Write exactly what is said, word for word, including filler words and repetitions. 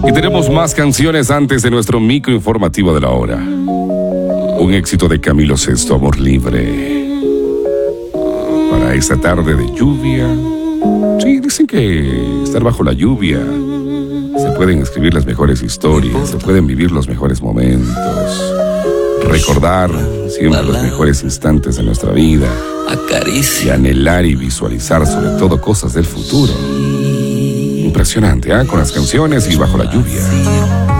Y tenemos más canciones antes de nuestro micro informativo de la hora. Un éxito de Camilo Sesto, Amor Libre. Para esta tarde de lluvia. Sí, dicen que estar bajo la lluvia se pueden escribir las mejores historias, se pueden vivir los mejores momentos, recordar siempre los mejores instantes de nuestra vida y anhelar y visualizar sobre todo cosas del futuro. Impresionante, ¿eh? Con las canciones y bajo la lluvia.